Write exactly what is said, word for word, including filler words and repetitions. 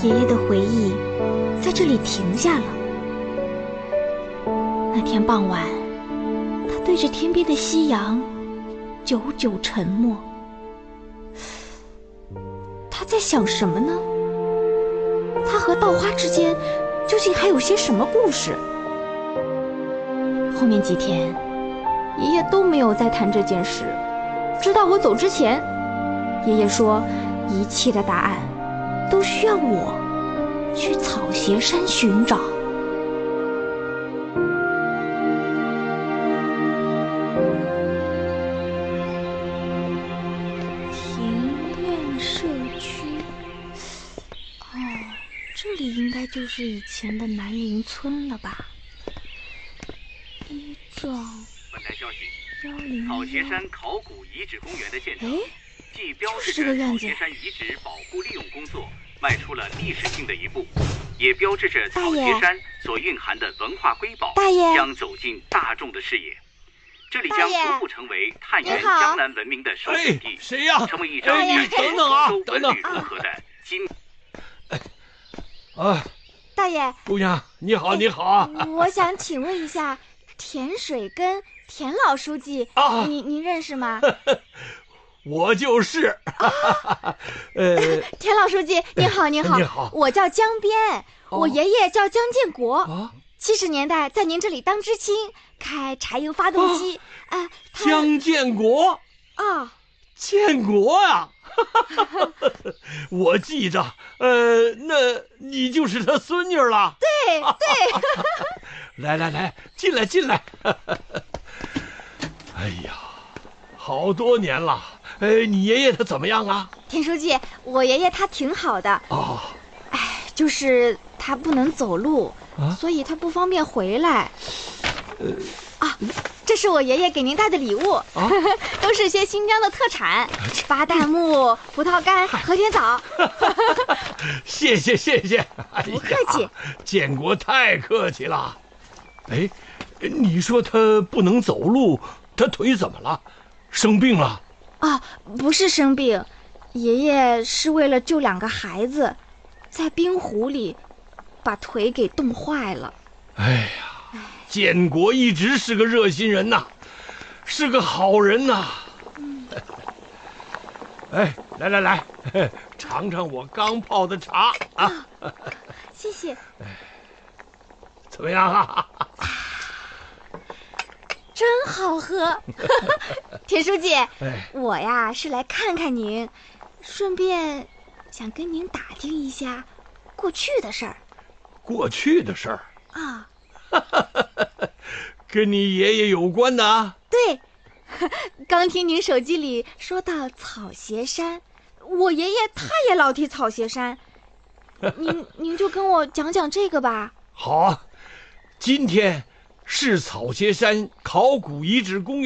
爷爷的回忆在这里停下了。那天傍晚，他对着天边的夕阳久久沉默。他在想什么呢？他和稻花之间究竟还有些什么故事？后面几天，爷爷都没有再谈这件事，直到我走之前，爷爷说一切的答案都需要我去草鞋山寻找。庭院社区，哦，这里应该就是以前的南陵村了吧？一幢本台消息， 幺零草鞋山考古遗址公园的现场，既标志着草鞋山遗址保护利用工作迈出了历史性的一步，也标志着草鞋山所蕴含的文化瑰宝将走进大众的视野。这里将逐步成为探源江南文明的首选地， 谁呀？ 成为一张展现苏州文旅融合的金。 啊， 大爷， 姑娘你好，你好。 我想请问一下，田水跟田老书记，啊，你你认识吗？ 我就是。 啊、呃，田老书记，你好，你好， 你好， 我叫江边，哦、我爷爷叫江建国。 啊， 七十年代在您这里当知青，开柴油发动机。啊， 呃、江建国啊， 建国呀、啊，我记着。呃，那你就是他孙女了。 对对。 来来来，进来进来。哎呀，好多年了。哎，你爷爷他怎么样啊？ 田书记，我爷爷他挺好的。 哦， 哎，就是他不能走路，啊、所以他不方便回来。呃，啊，这是我爷爷给您带的礼物，啊、都是些新疆的特产，巴旦木、葡萄干、和田枣。 谢谢谢谢， 不客气。 建国太客气了。哎，你说他不能走路，他腿怎么了？生病了？ 啊，不是生病，爷爷是为了救两个孩子，在冰湖里把腿给冻坏了。 哎呀，建国一直是个热心人呐，是个好人呐。嗯、哎，来来来，尝尝我刚泡的茶啊！啊谢谢。 哎，怎么样啊？ 真好喝。田书记，哎、我呀是来看看您，顺便想跟您打听一下过去的事儿。 过去的事儿啊？ 跟你爷爷有关的啊？ 对，刚听您手机里说到草鞋山，我爷爷他也老提草鞋山，您您就跟我讲讲这个吧。 好啊，今天是草鞋山考古遗址公园